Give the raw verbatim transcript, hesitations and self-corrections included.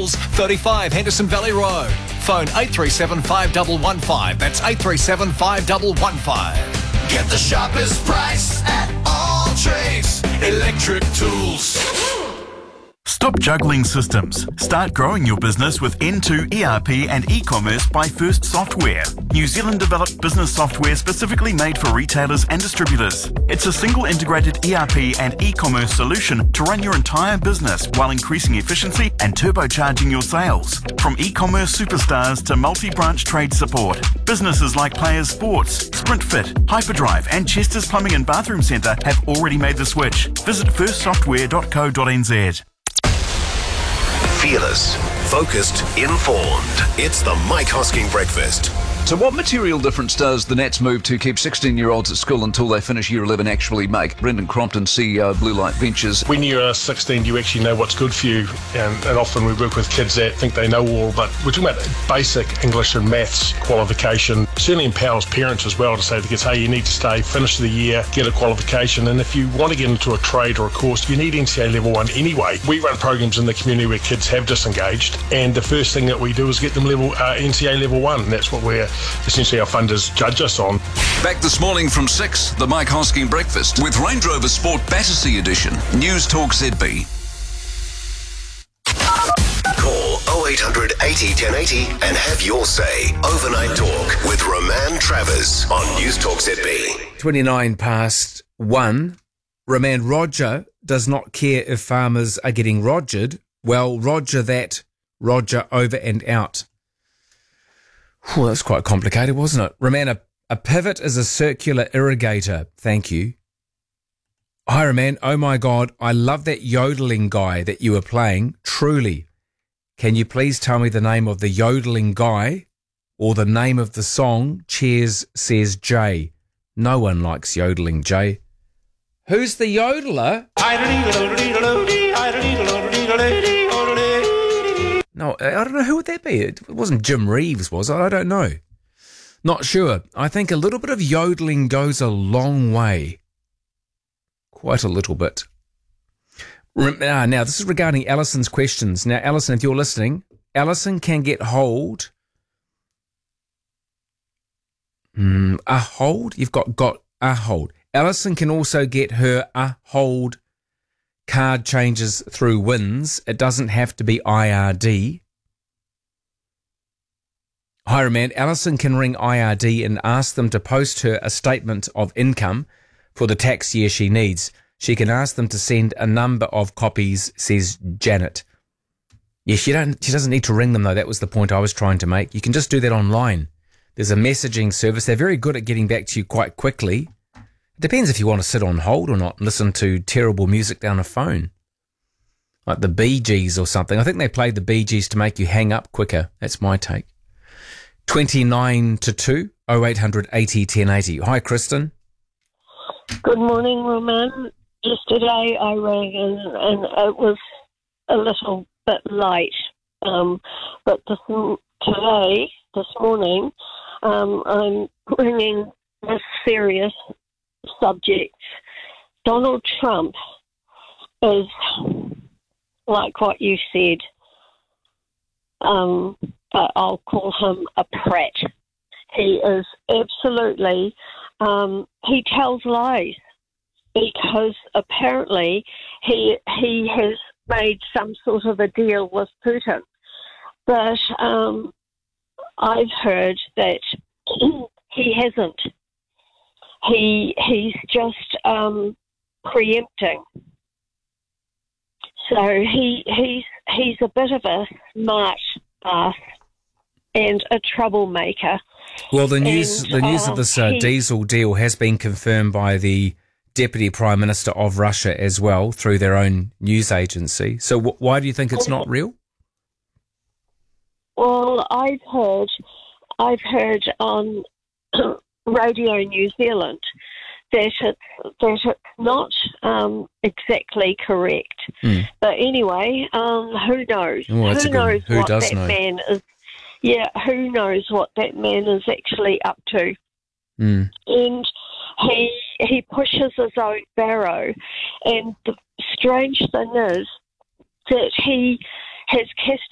Tools, thirty-five Henderson Valley Road. Phone eight three seven, five one one five. That's eight three seven, five one one five. Get the sharpest price at all trades. Electric Tools. Stop juggling systems. Start growing your business with N two E R P and e-commerce by First Software. New Zealand developed business software specifically made for retailers and distributors. It's a single integrated E R P and e-commerce solution to run your entire business while increasing efficiency and turbocharging your sales. From e-commerce superstars to multi-branch trade support, businesses like Players Sports, SprintFit, Hyperdrive and Chester's Plumbing and Bathroom Centre have already made the switch. Visit first software dot co dot n z. Fearless, focused, informed. It's the Mike Hosking Breakfast. So what material difference does the Nats move to keep sixteen-year-olds at school until they finish year eleven actually make? Brendan Crompton, C E O of Blue Light Ventures. When you're sixteen, you actually know what's good for you, and, and often we work with kids that think they know all, but we're talking about basic English and maths qualification. Certainly empowers parents as well to say to the kids, hey, you need to stay, finish the year, get a qualification, and if you want to get into a trade or a course, you need N C A A level one anyway. We run programs in the community where kids have disengaged, and the first thing that we do is get them level uh, N C A A level one, and that's what we're essentially our funders judge us on. Back this morning from six, the Mike Hosking Breakfast with Range Rover Sport Battersea Edition. News Talk Z B. Call oh eight hundred eighty ten eighty and have your say. Overnight Talk with Roman Travers on News Talk Z B. twenty-nine past one. Roman, Roger does not care if farmers are getting rogered. Well, Roger that. Roger over and out. Well, that's quite complicated, wasn't it? Roman, a, a pivot is a circular irrigator. Thank you. Hi, Roman. Oh, my God. I love that yodeling guy that you were playing. Truly. Can you please tell me the name of the yodeling guy or the name of the song? Cheers, says Jay. No one likes yodeling, Jay. Who's the yodeler? No, I don't know. Who would that be? It wasn't Jim Reeves, was it? I don't know. Not sure. I think a little bit of yodeling goes a long way. Quite a little bit. Now, now this is regarding Alison's questions. Now, Alison, if you're listening, Alison can get hold. Mm, a hold? You've got, got a hold. Alison can also get her a hold card changes through Wins. It doesn't have to be I R D. Hi, Roman. Alison can ring I R D and ask them to post her a statement of income for the tax year she needs. She can ask them to send a number of copies, says Janet. Yes, she don't. She doesn't need to ring them, though. That was the point I was trying to make. You can just do that online. There's a messaging service. They're very good at getting back to you quite quickly. It depends if you want to sit on hold or not and listen to terrible music down a phone. Like the Bee Gees or something. I think they played the Bee Gees to make you hang up quicker. That's my take. twenty-nine to two, oh eight hundred eighty ten eighty. Hi, Kristen. Good morning, Roman. Yesterday I rang and, and it was a little bit late. Um, but this, today, this morning, um, I'm ringing this serious subject. Donald Trump is, like what you said, um, I'll call him a prat. He is absolutely, um, he tells lies because apparently he he has made some sort of a deal with Putin. But um, I've heard that he hasn't. He he's just um, preempting. So he he's he's a bit of a smart ass and a troublemaker. Well, the news and, the news um, of this uh, he, diesel deal has been confirmed by the Deputy Prime Minister of Russia as well through their own news agency. So w- why do you think it's not real? Well, I've heard I've heard on Radio New Zealand that it's, that it's not um, exactly correct. Mm. But anyway, um, who knows? Oh, who knows who what does that know? man is? Yeah, who knows what that man is actually up to? Mm. And he he pushes his own barrow. And the strange thing is that he has cast